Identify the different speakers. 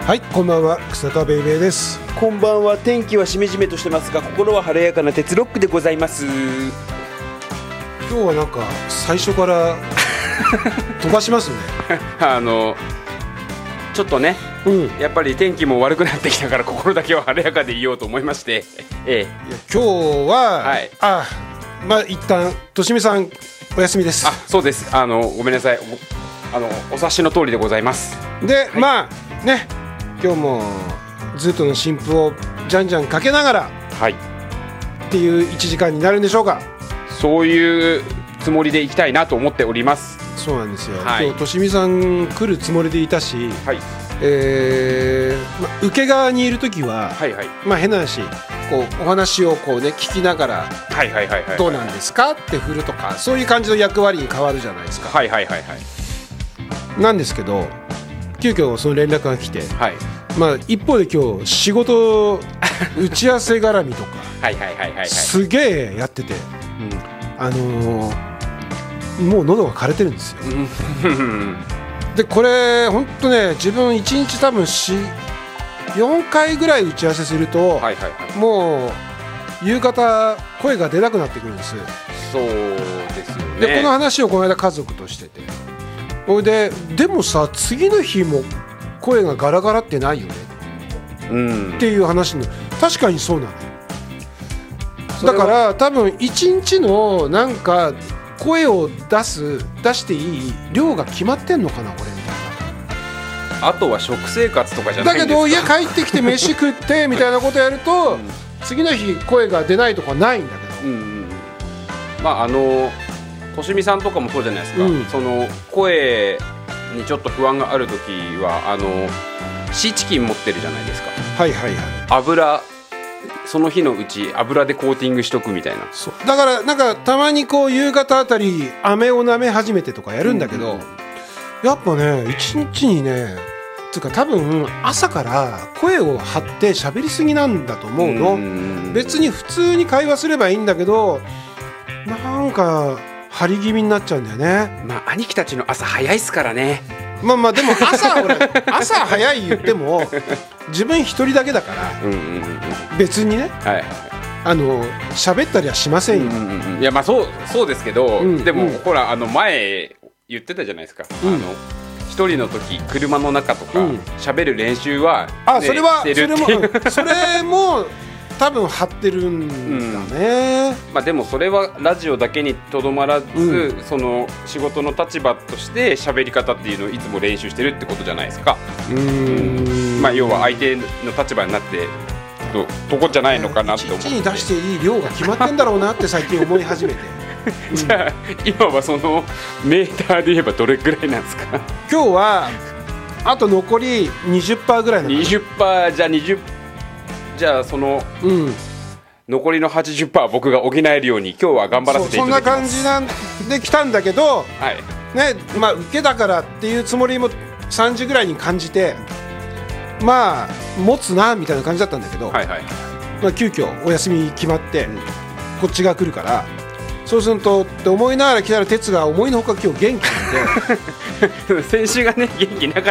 Speaker 1: はい、こんばんは、草川ベイベーです。
Speaker 2: こんばんは。天気はしめじめとしてますが、心は晴れやかな鉄ロックでございます。
Speaker 1: 今日はなんか最初から飛ばしますね
Speaker 2: ちょっとね、やっぱり天気も悪くなってきたから心だけは晴れやかでいようと思いまして、
Speaker 1: 今日は、はい、一旦としみさんお休みです。
Speaker 2: そうです。ごめんなさい。お察しの通りでございます。
Speaker 1: で、はい、ね、今日もずっとの新譜をじゃんじゃんかけながら、はい、っていう1時間になるんでしょうか。
Speaker 2: そういうつもりでいきたいなと思っております。
Speaker 1: そうなんですよ、
Speaker 2: はい、
Speaker 1: 今日としみさん来るつもりでいたし、はい、受け側にいるときは、はいはい、変な話、こうお話をこう、ね、聞きながらどうなんですかって振るとか、そういう感じの役割に変わるじゃないですか。はいはいはいはい。なんですけど、急遽その連絡が来て、はい、一方で今日仕事打ち合わせ絡みとかすげえやってて、もう喉が枯れてるんですよで、これ本当ね、自分1日多分4回ぐらい打ち合わせすると、もう夕方声が出なくなってくるんです。
Speaker 2: そうですよね。
Speaker 1: で、この話をこの間家族としてて、でもさ、次の日も声がガラガラってないよね、っていう話の、確かにそうなの。だから多分1日のなんか声を出していい量が決まってんのかな、俺みたいな。
Speaker 2: あとは食生活とかじゃないんですか。
Speaker 1: だけど家帰ってきて飯食ってみたいなことやると、次の日声が出ないとかないんだけど、としみさんとかもそうじゃないですか、その声にちょっと不安があるときはシーチキン持ってるじゃないですか。はいはいはい。油、その日のうち油でコーティングしとくみたいな。そうだから、なんかたまにこう夕方あたり飴を舐め始めてとかやるんだけど、やっぱね、一日にね、つうか多分朝から声を張って喋りすぎなんだと思うの。別に普通に会話すればいいんだけど、なんか張り気味になっちゃうんだよね。
Speaker 2: 兄貴たちの朝早いっすからね。
Speaker 1: でも朝早い言っても自分一人だけだから、別にね、喋ったりはしませんよ。
Speaker 2: いや、そうですけど、でもほら、前言ってたじゃないですか、一人の時車の中とか喋る練習は、
Speaker 1: それも多分張ってるんだね。
Speaker 2: でもそれはラジオだけにとどまらず、その仕事の立場として喋り方っていうのをいつも練習してるってことじゃないですか。要は相手の立場になってとこじゃないのかなって思って、
Speaker 1: 一日に出していい量が決まってんだろうなって最近思い始めて
Speaker 2: じゃあ今はそのメーターで言えばどれくらいなんですか。
Speaker 1: 今日はあと残り 20% ぐらいなの。
Speaker 2: 20%。じゃあその、残りの 80% 僕が補えるように今日は頑張らせていただきます。
Speaker 1: そんな感じなんで来たんだけど、ね、受けだからっていうつもりも3時ぐらいに感じて、持つなみたいな感じだったんだけど、急遽お休み決まって、こっちが来るから、そうするとって思いながら来たら、哲が思いのほか今日元気なんで
Speaker 2: 先週がね、元気なかった